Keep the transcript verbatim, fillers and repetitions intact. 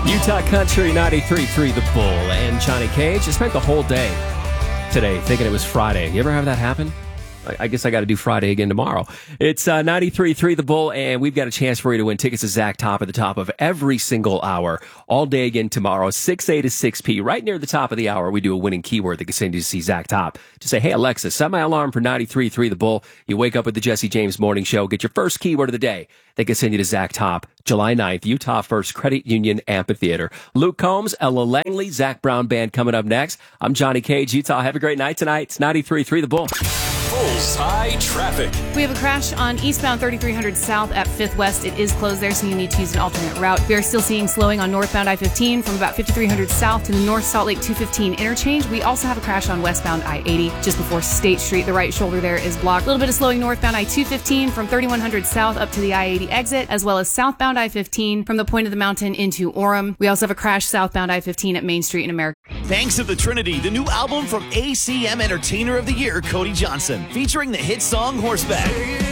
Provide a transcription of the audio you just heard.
Utah Country ninety-three point three The Bull and Johnny Cage. I spent the whole day today thinking it was Friday. You ever have that happen? I guess I got to do Friday again tomorrow. It's uh, ninety-three point three The Bull, and we've got a chance for you to win tickets to Zach Top at the top of every single hour, all day again tomorrow, six A to six P. Right near the top of the hour, we do a winning keyword that can send you to see Zach Top. Just say, hey, Alexa, set my alarm for ninety-three point three The Bull. You wake up with the Jesse James Morning Show, get your first keyword of the day. They can send you to Zach Top, July ninth, Utah First Credit Union Amphitheater. Luke Combs, Ella Langley, Zach Brown Band coming up next. I'm Johnny Cage, Utah. Have a great night tonight. It's ninety-three point three The Bull. Bullseye traffic. We have a crash on eastbound thirty-three hundred south at fifth West. It is closed there, so you need to use an alternate route. We are still seeing slowing on northbound I fifteen from about fifty-three hundred south to the North Salt Lake two fifteen interchange. We also have a crash on westbound I eighty just before State Street. The right shoulder there is blocked. A little bit of slowing northbound I two fifteen from thirty-one hundred south up to the I eighty exit, as well as southbound I fifteen from the point of the mountain into Orem. We also have a crash southbound I fifteen at Main Street in America. Banks of the Trinity, the new album from A C M Entertainer of the Year, Cody Johnson, featuring the hit song Horseback.